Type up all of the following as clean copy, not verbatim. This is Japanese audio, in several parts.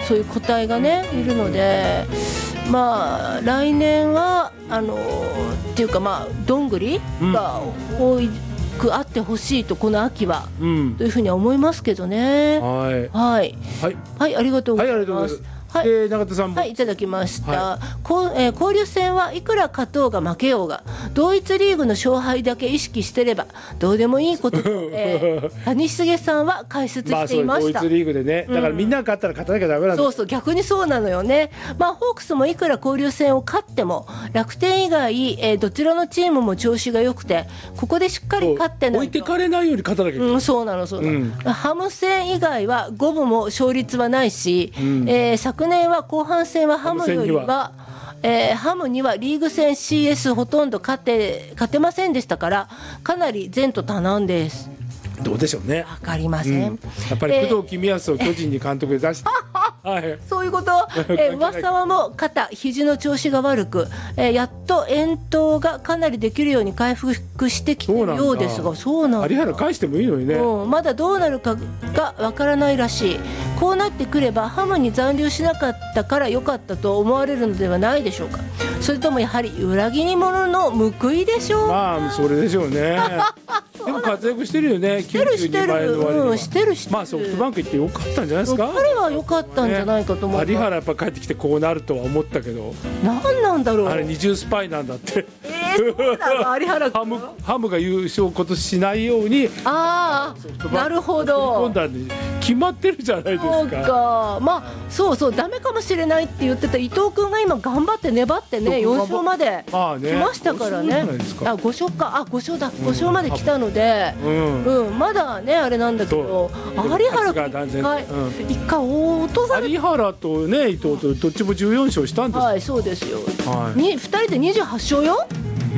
そういう個体がねいるので、まあ来年はっていうかどんぐりが多くあってほしいと、この秋は、というふうには思いますけどね。はい、ありがとうございます。 永田さんも、 いただきました。交流戦はいくら勝とうが負けようが同一リーグの勝敗だけ意識してればどうでもいいこと谷繁さんは解説していました。 同一リーグでね、だからみんなが勝ったら勝たなきゃダメなんだ。 そう逆にそうなのよね。ホークスもいくら交流戦を勝っても楽天以外、どちらのチームも調子が良くて、ここでしっかり勝ってないと置いてかれないように勝たなきゃいけない。 そうなの。ハム戦以外は五分も勝率はないし、昨年は後半戦はハムよりはハムにはリーグ戦 CS ほとんど勝てませんでしたから、かなり前途多難です。 どうでしょうね。 わかりません。 やっぱり工藤公康を巨人に監督で出して、 そういうこと。上沢も肩肘の調子が悪く、やっと遠投がかなりできるように回復してきているようですが、そうなんだ。 有原返してもいいのにね。 まだどうなるかがわからないらしい。こうなってくればハムに残留しなかったから良かったと思われるのではないでしょうか。それともやはり裏切り者の報いでしょうか。 それでしょうね。でも活躍してるよね。92倍の割には。 してる。 ソフトバンク行ってよかったんじゃないですか。 彼は良かったんじゃないかと思う。 有原やっぱ帰ってきてこうなるとは思ったけど。 何なんだろう。 あれ二重スパイなんだって。 そうなの。有原君。 ハムが優勝今年しないように。 なるほど。 決まってるじゃないですか。 そうか。そうダメかもしれないって言ってた伊藤君が今頑張って粘ってね、4勝まで来ましたからね。5勝か。5勝だ。5勝まで来たので、まだねあれなんだけど、有原君一回落とされて、 有原とね伊藤とどっちも14勝したんです。 はい、そうですよ。2人で28勝よ。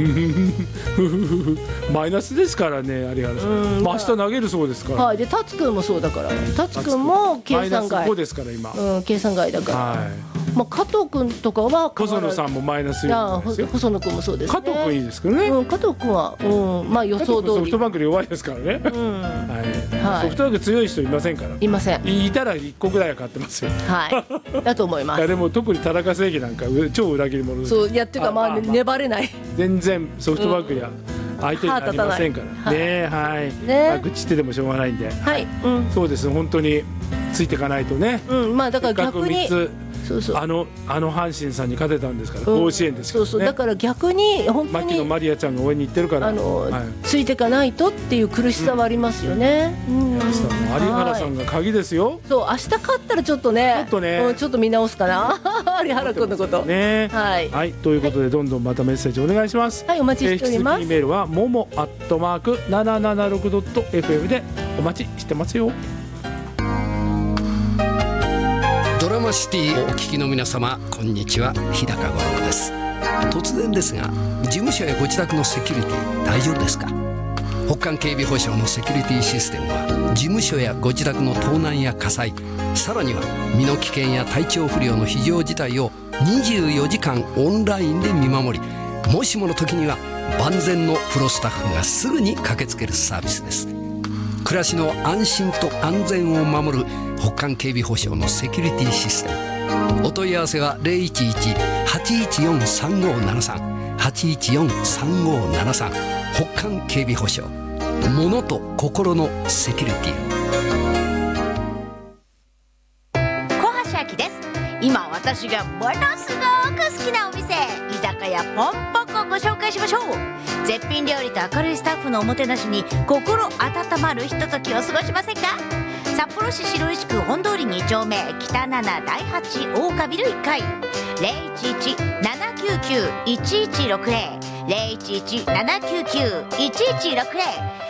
マイナスですからね有原さん。明日投げるそうですから。 で達君もそうだから。達君も計算外。 マイナス5ですから今。 計算外だから。加藤君とかは細野さんもマイナス4ですよ。 細野君もそうですね。 加藤君いいですけどね。 加藤君は予想通り。 ソフトバンクで弱いですからね。ソフトバンク強い人いませんから。 いません。 いたら1個ぐらいは勝ってますよ。 だと思います。 でも特に田中正義なんか超裏切り者です。 そうやっていうか粘れない。 全然ソフトバンクや相手になりませんからね。愚痴ってでもしょうがないんで。そうです本当についていかないとね。 だから逆にあの阪神さんに勝てたんですから、甲子園ですからね。 だから逆に本当に牧野マリアちゃんが応援に行ってるからついていかないとっていう苦しさはありますよね。 有原さんが鍵ですよ。 そう明日勝ったらちょっとねちょっと見直すかな有原君のことね。ということでどんどんまたメッセージお願いします。 お待ちしております。 メールはmomo@776.fm でお待ちしてますよ。 ドラマシティをお聞きの皆様、こんにちは、日高五郎です。突然ですが、事務所やご自宅のセキュリティ大丈夫ですか？北韓警備保障のセキュリティシステムは事務所やご自宅の盗難や火災、さらには身の危険や体調不良の非常事態を24時間オンラインで見守り、もしもの時には万全のプロスタッフがすぐに駆けつけるサービスです。暮らしの安心と安全を守る北韓警備保障のセキュリティシステム。お問い合わせは 011-814-3573 814-3573 北韓警備保障。物と心のセキュリティを。 小橋明です。今私がものすごく好きなお店、居酒屋ポンポコご紹介しましょう。絶品料理と明るいスタッフのおもてなしに心温まるひとときを過ごしませんか？札幌市白石区本通り2丁目北7第8大岡ビル1階 011-799-1160 011-799-1160